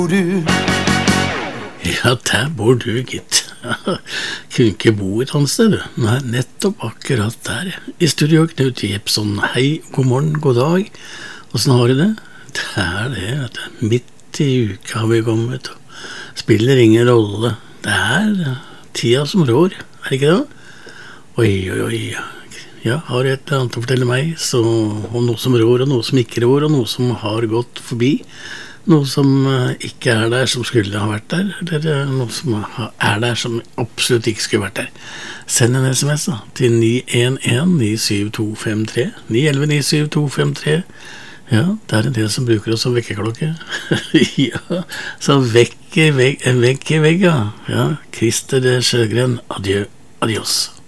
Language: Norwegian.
Ja, der bor du, gitt. Kunne ikke bo et annet sted, du. Nei, nettopp akkurat der. I studio, Knut Jepsson. Hei, god morgen, god dag. Hvordan har du det? Det er det, vet du. Midt i uka har vi kommet, og spiller ingen rolle. Det er tida som rår, er det ikke det? Oi, oi, oi. Ja, har jeg et eller annet å fortelle meg, så om noe som rår, og noe som ikke rår, og noe som har gått forbi. Noe som ikke er der som skulle ha vært der, eller noe som er der som absolutt ikke skulle vært der. Send en sms da, til 911-97253, 911-97253. Ja, det er en del som bruker oss som vekkerklokke. Ja, så vekk i vegg, ja. Ja, Christer Sjøgren, adjø, adios.